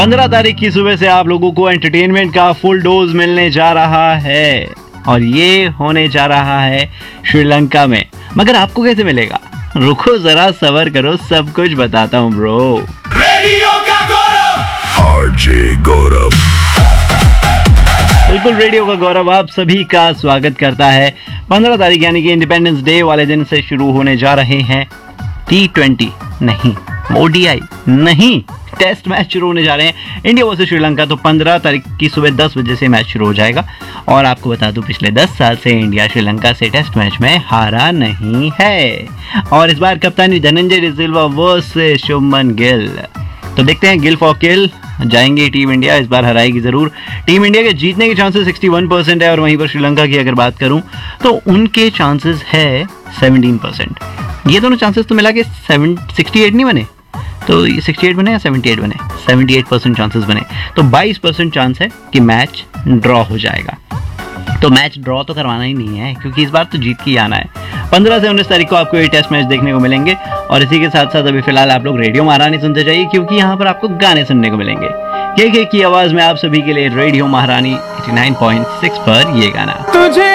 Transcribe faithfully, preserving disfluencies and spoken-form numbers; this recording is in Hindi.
पंद्रह तारीख की सुबह से आप लोगों को एंटरटेनमेंट का फुल डोज मिलने जा रहा है और ये होने जा रहा है श्रीलंका में। मगर आपको कैसे मिलेगा? रुको जरा, सबर करो, सब कुछ बताता हूँ ब्रो। रेडियो का गौरव, आरजे गौरव। बिल्कुल, रेडियो का गौरव आप सभी का स्वागत करता है। पंद्रह तारीख यानी कि इंडिपेंडेंस डे वाले दिन से शुरू होने जा रहे हैं टी ट्वेंटी नहीं, ओडीआई नहीं, टेस्ट मैच शुरू होने जा रहे हैं इंडिया वर्सेस श्रीलंका। तो पंद्रह तारीख की सुबह दस बजे से मैच शुरू हो जाएगा और आपको बता दूं पिछले दस साल से इंडिया श्रीलंका से टेस्ट मैच में हारा नहीं है और इस बार कप्तानी धनंजय डिसिल्वा वर्सेस शुभमन गिल। तो देखते हैं गिल फॉर किल जाएंगे टीम इंडिया, इस बार हराएगी जरूर। टीम इंडिया के जीतने के चांसेस इकसठ परसेंट है और वहीं पर श्रीलंका की अगर बात करूं तो उनके चांसेस है सत्रह परसेंट। ये दोनों चांसेस तो मिला के अड़सठ नहीं बने, तो ये अड़सठ बने या अठहत्तर बने? अठहत्तर परसेंट चांसेस बने, तो बाईस परसेंट चांस है कि मैच ड्रॉ हो जाएगा। तो मैच ड्रॉ तो करवाना ही नहीं है क्योंकि इस बार तो जीत के ही आना है। पंद्रह से उन्नीस तारीख को आपको ये टेस्ट मैच देखने को मिलेंगे और इसी के साथ साथ अभी फिलहाल आप लोग रेडियो महारानी सुनते जाइए क्योंकि यहाँ पर आपको गाने सुनने को मिलेंगे। के के की आवाज में आप सभी के लिए रेडियो महारानी नवासी पॉइंट छह पर ये गाना। तुझे